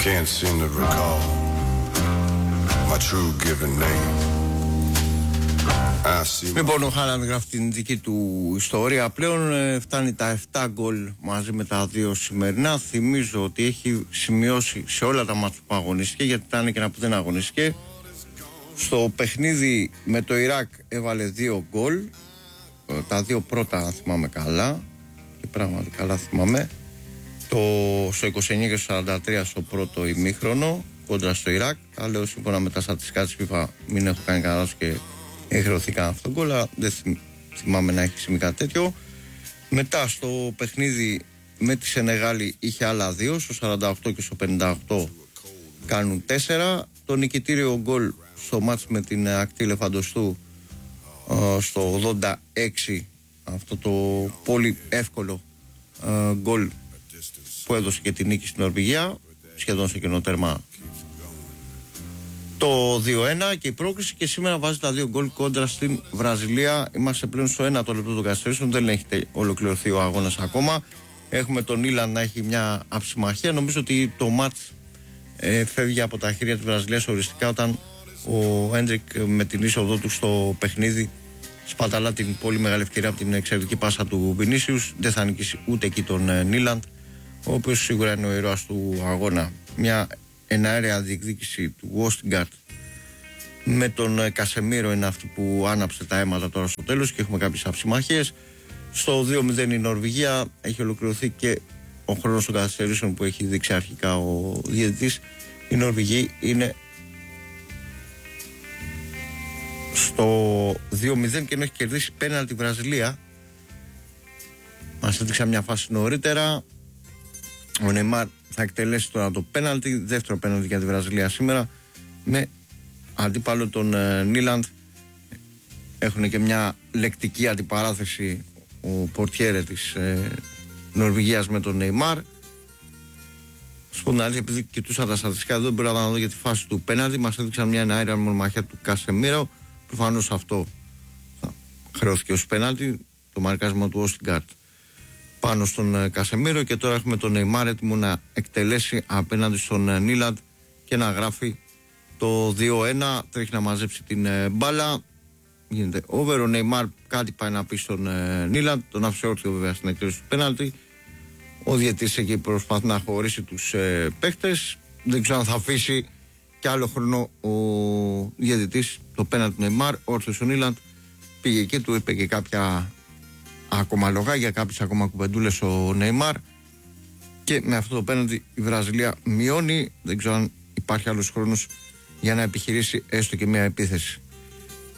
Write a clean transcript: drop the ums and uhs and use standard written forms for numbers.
Can't seem to recall my true given name. Λοιπόν, ο Χάλαντ γράφει την δική του ιστορία. Πλέον φτάνει τα 7 γκολ μαζί με τα 2 σημερινά. Θυμίζω ότι έχει σημειώσει σε όλα τα μάτια που αγωνίστηκε, γιατί ήταν και ένα που δεν αγωνίστηκε. Στο παιχνίδι με το Ιράκ έβαλε 2 γκολ. Τα 2 πρώτα, αν θυμάμαι καλά, και πράγματι καλά θυμάμαι, στο 29 και στο 43 στο πρώτο ημίχρονο κόντρα στο Ιράκ. Τα λέω σύμφωνα με τα στατιστικά της FIFA, μην έχω κάνει κανένα και εγχρωθήκα αυτόν τον γκολ, αλλά δεν θυμάμαι να έχει σημεί κάτι τέτοιο. Μετά στο παιχνίδι με τη Σενεγάλη είχε άλλα 2, στο 48 και στο 58 κάνουν 4. Το νικητήριο γκολ στο μάτς με την Ακτή Λεφαντοστού στο 86, αυτό το πολύ εύκολο γκολ που έδωσε και την νίκη στην Νορβηγία, σχεδόν σε κενό τέρμα, το 2-1 και η πρόκριση. Και σήμερα βάζει τα 2 γκολ κόντρα στην Βραζιλία. Είμαστε πλέον στο 1 το λεπτό των καθυστερήσεων, δεν έχει ολοκληρωθεί ο αγώνας ακόμα. Έχουμε τον Ήλαν να έχει μια αψημαχία. Νομίζω ότι το μάτς φεύγει από τα χέρια της Βραζιλίας οριστικά όταν ο Έντρικ με την είσοδό του στο παιχνίδι σπαταλά την πολύ μεγάλη ευκαιρία από την εξαιρετική πάσα του Βινίσιους. Δεν θα νικήσει ούτε εκεί τον Νίλαντ, ο οποίος σίγουρα είναι ο ήρωας του αγώνα. Μια εναέρια διεκδίκηση του Όστιγκαρτ με τον Κασεμίρο είναι αυτή που άναψε τα αίματα τώρα στο τέλος και έχουμε κάποιες αψημαχίες. Στο 2-0 η Νορβηγία, έχει ολοκληρωθεί και ο χρόνος των καθυστερήσεων που έχει δείξει αρχικά ο διαιτητής. Οι Νορβηγοί είναι στο 2-0 και ενώ έχει κερδίσει πέναλτι η Βραζιλία. Μας έδειξα μια φάση νωρίτερα. Ο Νεϊμάρ θα εκτελέσει τώρα το πέναλτι, δεύτερο πέναλτι για τη Βραζιλία σήμερα, με αντίπαλο τον Νίλαντ. Έχουν και μια λεκτική αντιπαράθεση ο πορτιέρε της Νορβηγίας με τον Νεϊμάρ. Στον άλλη, επειδή κοιτούσα τα στατιστικά εδώ, δεν μπορώ να δω για τη φάση του πέναλτι. Μας έδειξαν μια αέρια μονομαχία του Κασεμίρο. Προφανώς αυτό θα χρεώθηκε ως πέναλτι, το μαρκάρισμα του Όστιγκαρτ πάνω στον Κασεμίρο. Και τώρα έχουμε τον Νεϊμάρ έτοιμο να εκτελέσει απέναντι στον Νίλαντ και να γράφει το 2-1. Τρέχει να μαζέψει την μπάλα. Γίνεται over. Ο Νεϊμάρ κάτι πάει να πει στον Νίλαντ. Τον άφησε όρθιο βέβαια στην εκτέλεση του πέναλτι. Ο διαιτητής εκεί προσπαθεί να χωρίσει τους παίχτες. Δεν ξέρω αν θα αφήσει και άλλο χρόνο ο διαιτητής το πέναλτι του Νεϊμάρ. Όρθιος ο Νίλαντ πήγε εκεί, του είπε και κάποια ακόμα λογάγια, κάποιες ακόμα κουβεντούλες ο Νεϊμάρ. Και με αυτό το πέναλτι η Βραζιλία μειώνει. Δεν ξέρω αν υπάρχει άλλος χρόνος για να επιχειρήσει έστω και μια επίθεση.